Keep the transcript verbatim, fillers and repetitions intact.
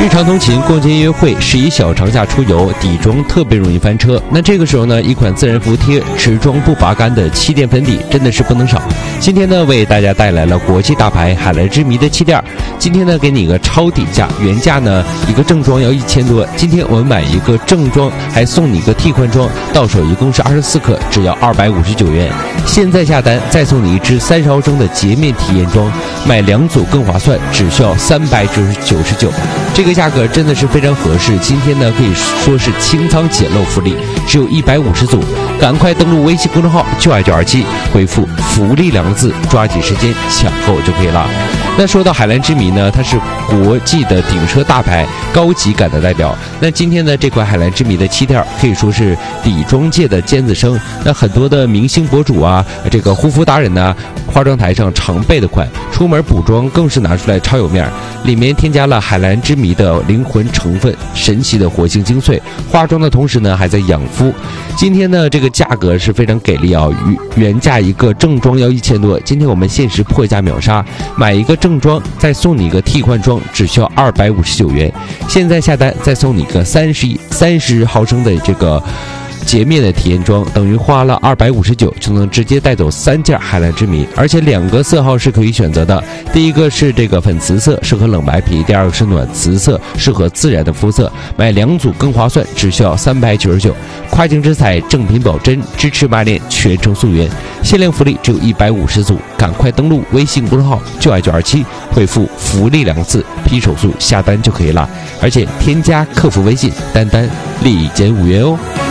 日常通勤、逛街、约会、十一小长假出游，底妆特别容易翻车。那这个时候呢，一款自然服帖、持妆不拔干的气垫粉底真的是不能少。今天呢，为大家带来了国际大牌海蓝之谜的气垫。今天呢，给你一个超底价，原价呢一个正装要一千多，今天我们买一个正装还送你一个替换装，到手一共是二十四克，只要二百五十九元。现在下单再送你一支三十毫升的洁面体验装，买两组更划算，只需要三百九十九。这个价格真的是非常合适，今天呢可以说是清仓捡漏福利，只有一百五十组，赶快登录微信公众号就爱九二七，回复福利两个字，抓紧时间抢购就可以了。那说到海蓝之谜呢，它是国际的顶奢大牌，高级感的代表。那今天呢这款海蓝之谜的气垫可以说是底妆界的尖子生，那很多的明星博主啊，这个护肤达人呢、啊，化妆台上常备的款，出门补妆更是拿出来超有面。里面添加了海蓝之谜的灵魂成分，神奇的活性精粹，化妆的同时呢还在养肤。今天呢这个价格是非常给力啊，原价一个正装要一千多，今天我们限时破价秒杀，买一个正装再送你一个替换装，只需要二百五十九元。现在下单再送你一个三十三十毫升的这个洁面的体验装，等于花了二百五十九就能直接带走三件海蓝之谜，而且两个色号是可以选择的。第一个是这个粉紫色，适合冷白皮；第二个是暖紫色，适合自然的肤色。买两组更划算，只需要三百九十九。跨境直采，正品保真，支持卖链，全程溯源，限量福利只有一百五十组，赶快登录微信公众号就爱九二七，回复福利两个字，批手速下单就可以了。而且添加客服微信丹丹，立减五元哦。